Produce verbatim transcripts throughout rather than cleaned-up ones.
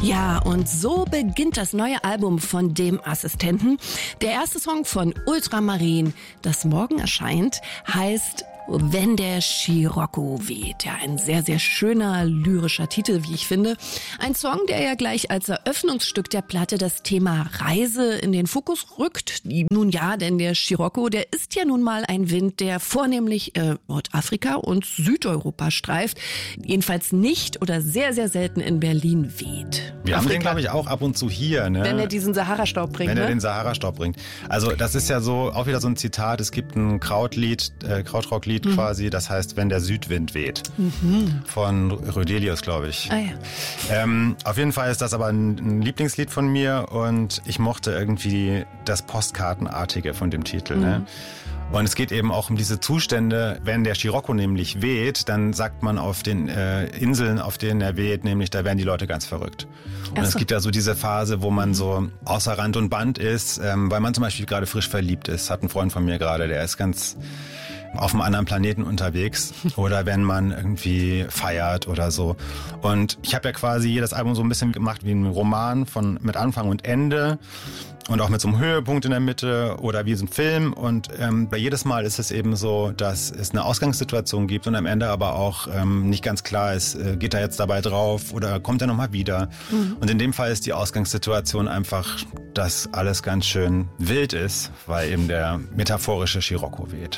Ja, und so beginnt das neue Album von dem Assistenten. Der erste Song von Ultramarin, das morgen erscheint, heißt Wenn der Scirocco weht. Ja, ein sehr, sehr schöner lyrischer Titel, wie ich finde. Ein Song, der ja gleich als Eröffnungsstück der Platte das Thema Reise in den Fokus rückt. Nun ja, denn der Scirocco, der ist ja nun mal ein Wind, der vornehmlich äh, Nordafrika und Südeuropa streift. Jedenfalls nicht oder sehr, sehr selten in Berlin weht. Wir Afrika. haben den, glaube ich, auch ab und zu hier. Ne? Wenn er diesen Sahara-Staub bringt. Wenn er ne? den Sahara-Staub bringt. Also das ist ja so, auch wieder so ein Zitat, es gibt ein Krautlied, äh, Krautrocklied mhm. quasi, das heißt Wenn der Südwind weht. Mhm. Von Rödelius, glaube ich. Ah, ja. ähm, auf jeden Fall ist das aber ein, ein Lieblingslied von mir und ich mochte irgendwie das Postkartenartige von dem Titel. Mhm. Ne? Und es geht eben auch um diese Zustände, wenn der Scirocco nämlich weht, dann sagt man auf den äh, Inseln, auf denen er weht, nämlich da werden die Leute ganz verrückt. Und so. Es gibt ja so diese Phase, wo man so außer Rand und Band ist, ähm, weil man zum Beispiel gerade frisch verliebt ist, hat ein Freund von mir gerade, der ist ganz auf einem anderen Planeten unterwegs oder wenn man irgendwie feiert oder so. Und ich habe ja quasi jedes Album so ein bisschen gemacht wie ein Roman von mit Anfang und Ende und auch mit so einem Höhepunkt in der Mitte oder wie so ein Film. Und ähm, bei jedes Mal ist es eben so, dass es eine Ausgangssituation gibt und am Ende aber auch ähm, nicht ganz klar ist, äh, geht er jetzt dabei drauf oder kommt er nochmal wieder. Mhm. Und in dem Fall ist die Ausgangssituation einfach, dass alles ganz schön wild ist, weil eben der metaphorische Scirocco weht.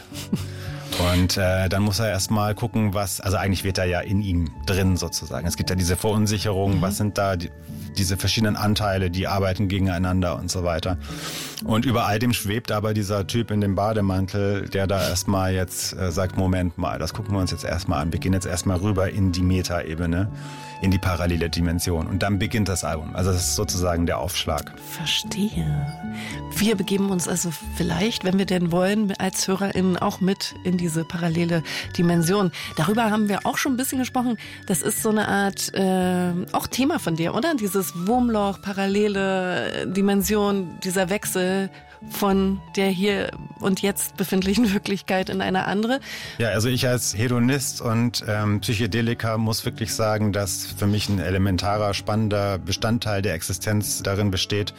Und äh, dann muss er erstmal gucken, was, also eigentlich weht er ja in ihm drin sozusagen. Es gibt ja diese Verunsicherung, mhm. was sind da die, diese verschiedenen Anteile, die arbeiten gegeneinander und so weiter. Und über all dem schwebt aber dieser Typ in dem Bademantel, der da erstmal jetzt äh, sagt, Moment mal, das gucken wir uns jetzt erstmal an. Wir gehen jetzt erstmal rüber in die Metaebene, in die parallele Dimension. Und dann beginnt das Album. Also das ist sozusagen der Aufschlag. Verstehe. Wir begeben uns also vielleicht, wenn wir denn wollen, als HörerInnen auch mit in diese parallele Dimension. Darüber haben wir auch schon ein bisschen gesprochen. Das ist so eine Art, äh, auch Thema von dir, oder? Dieses Wurmloch, parallele Dimension, dieser Wechsel von der hier und jetzt befindlichen Wirklichkeit in eine andere. Ja, also ich als Hedonist und ähm, Psychedelika muss wirklich sagen, dass für mich ein elementarer, spannender Bestandteil der Existenz darin besteht,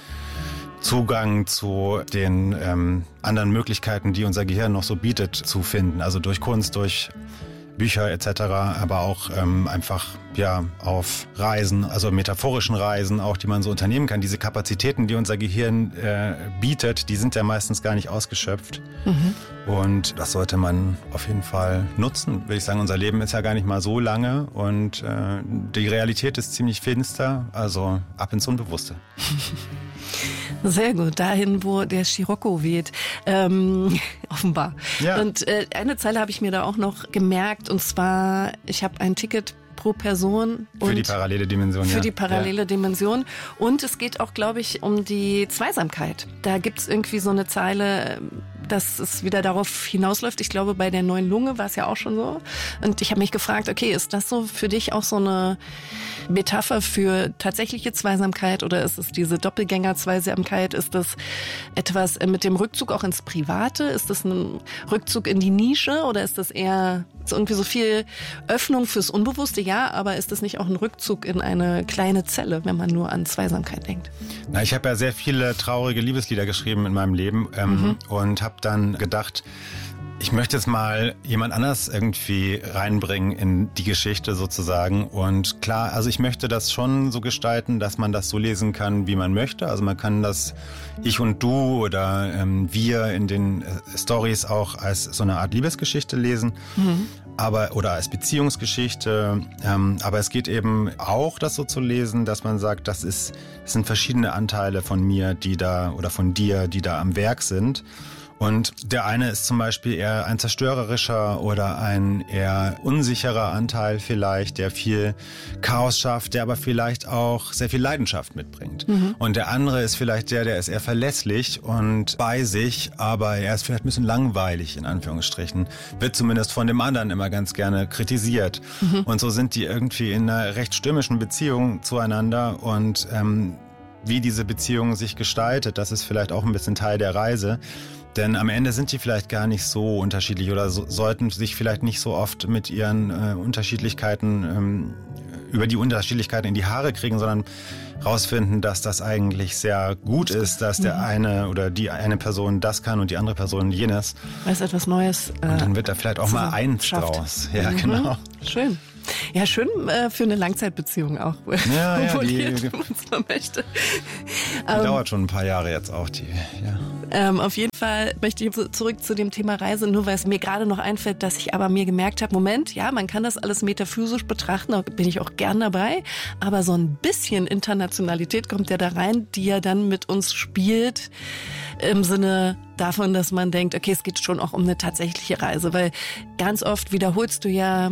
Zugang zu den ähm, anderen Möglichkeiten, die unser Gehirn noch so bietet, zu finden. Also durch Kunst, durch Bücher et cetera, aber auch ähm, einfach ja auf Reisen, also metaphorischen Reisen auch, die man so unternehmen kann. Diese Kapazitäten, die unser Gehirn äh, bietet, die sind ja meistens gar nicht ausgeschöpft. Mhm. Und das sollte man auf jeden Fall nutzen. Würde ich sagen, unser Leben ist ja gar nicht mal so lange und äh, die Realität ist ziemlich finster, also ab ins Unbewusste. Sehr gut, dahin, wo der Scirocco weht, ähm, offenbar. Ja. Und äh, eine Zeile habe ich mir da auch noch gemerkt, und zwar, ich habe ein Ticket pro Person. Für und die parallele Dimension. Für ja. die parallele ja. Dimension. Und es geht auch, glaube ich, um die Zweisamkeit. Da gibt es irgendwie so eine Zeile, dass es wieder darauf hinausläuft. Ich glaube, bei der neuen Lunge war es ja auch schon so. Und ich habe mich gefragt, okay, ist das so für dich auch so eine Metapher für tatsächliche Zweisamkeit oder ist es diese Doppelgänger-Zweisamkeit? Ist das etwas mit dem Rückzug auch ins Private? Ist das ein Rückzug in die Nische oder ist das eher so irgendwie so viel Öffnung fürs Unbewusste? Ja, aber ist das nicht auch ein Rückzug in eine kleine Zelle, wenn man nur an Zweisamkeit denkt? Na, ich habe ja sehr viele traurige Liebeslieder geschrieben in meinem Leben ähm, mhm. und habe dann gedacht, ich möchte jetzt mal jemand anders irgendwie reinbringen in die Geschichte sozusagen. Und klar, also ich möchte das schon so gestalten, dass man das so lesen kann, wie man möchte. Also man kann das Ich und Du oder ähm, Wir in den äh, Stories auch als so eine Art Liebesgeschichte lesen. Mhm. Aber oder als Beziehungsgeschichte, ähm, aber es geht eben auch, das so zu lesen, dass man sagt, das ist, das sind verschiedene Anteile von mir, die da oder von dir, die da am Werk sind. Und der eine ist zum Beispiel eher ein zerstörerischer oder ein eher unsicherer Anteil vielleicht, der viel Chaos schafft, der aber vielleicht auch sehr viel Leidenschaft mitbringt. Mhm. Und der andere ist vielleicht der, der ist eher verlässlich und bei sich, aber er ist vielleicht ein bisschen langweilig, in Anführungsstrichen. Wird zumindest von dem anderen immer ganz gerne kritisiert. Mhm. Und so sind die irgendwie in einer recht stürmischen Beziehung zueinander und ähm, wie diese Beziehung sich gestaltet, das ist vielleicht auch ein bisschen Teil der Reise. Denn am Ende sind die vielleicht gar nicht so unterschiedlich oder so, sollten sich vielleicht nicht so oft mit ihren äh, Unterschiedlichkeiten ähm, über die Unterschiedlichkeiten in die Haare kriegen, sondern rausfinden, dass das eigentlich sehr gut ist, dass der eine oder die eine Person das kann und die andere Person jenes. Weil es etwas Neues äh, Und dann wird da vielleicht auch mal eins schafft. draus. Ja, mhm. genau. Schön. Ja, schön äh, für eine Langzeitbeziehung auch. Ja, ja, die, die, wenn man es mal möchte. Die ähm, dauert schon ein paar Jahre jetzt auch. Die, ja. ähm, auf jeden Fall möchte ich zurück zu dem Thema Reise, nur weil es mir gerade noch einfällt, dass ich aber mir gemerkt habe, Moment, ja, man kann das alles metaphysisch betrachten, da bin ich auch gern dabei, aber so ein bisschen Internationalität kommt ja da rein, die ja dann mit uns spielt, im Sinne davon, dass man denkt, okay, es geht schon auch um eine tatsächliche Reise, weil ganz oft wiederholst du ja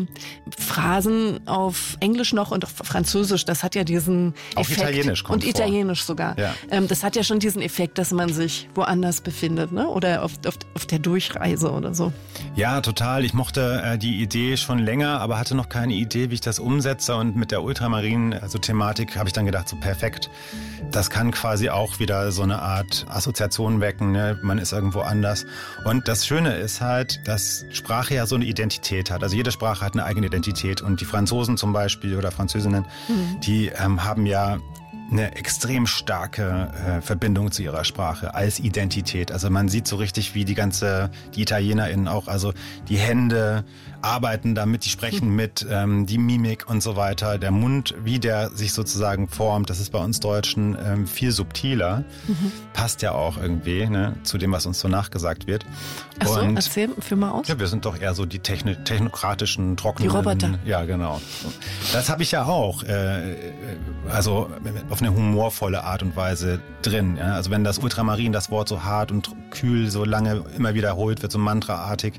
Phrasen auf Englisch noch und auf Französisch. Das hat ja diesen auch Effekt. Italienisch kommt Und Italienisch vor. sogar. Ja. Ähm, das hat ja schon diesen Effekt, dass man sich woanders befindet, ne? Oder auf, auf, auf der Durchreise oder so. Ja, total. Ich mochte äh, die Idee schon länger, aber hatte noch keine Idee, wie ich das umsetze. Und mit der Ultramarinen, also Thematik, habe ich dann gedacht, so perfekt. Das kann quasi auch wieder so eine Art Assoziation wecken. Ne? Man ist irgendwo anders. Und das Schöne ist halt, dass Sprache ja so eine Identität hat. Also jede Sprache hat eine eigene Identität. Und die Franzosen zum Beispiel oder Französinnen, mhm. die ähm, haben ja eine extrem starke äh, Verbindung zu ihrer Sprache als Identität. Also man sieht so richtig, wie die ganze, die ItalienerInnen auch, also die Hände arbeiten damit, die sprechen mhm. mit, ähm, die Mimik und so weiter. Der Mund, wie der sich sozusagen formt, das ist bei uns Deutschen ähm, viel subtiler. Mhm. Passt ja auch irgendwie, ne, zu dem, was uns so nachgesagt wird. Ach so, und, erzähl, führ mal aus. Ja, wir sind doch eher so die techni- technokratischen, trockenen... Die Roboter. Ja, genau. Das habe ich ja auch, äh, also auf eine humorvolle Art und Weise drin. Ja? Also wenn das Ultramarin, das Wort so hart und kühl so lange immer wiederholt wird, so mantraartig.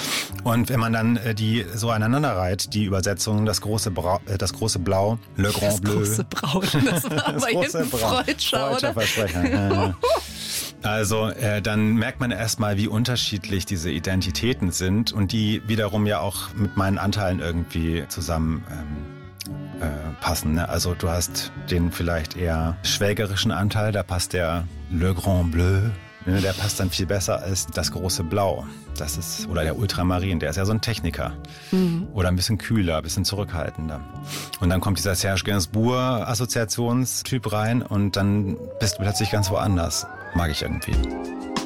Und wenn man dann äh, die so aneinander reiht, die Übersetzung, das große, Brau, äh, das große Blau, Le Grand Bleu. Das große Braun, das war das aber große hinten Freudscher, oder? Versprecher. Ja, ja. Also äh, dann merkt man erstmal, wie unterschiedlich diese Identitäten sind und die wiederum ja auch mit meinen Anteilen irgendwie zusammen ähm, äh, passen. Ne? Also du hast den vielleicht eher schwägerischen Anteil, da passt der Le Grand Bleu. Der passt dann viel besser als das große Blau. Das ist, oder der Ultramarin, der ist ja so ein Techniker. Mhm. Oder ein bisschen kühler, ein bisschen zurückhaltender. Und dann kommt dieser Serge Gainsbourg-Assoziationstyp rein und dann bist du plötzlich ganz woanders. Mag ich irgendwie.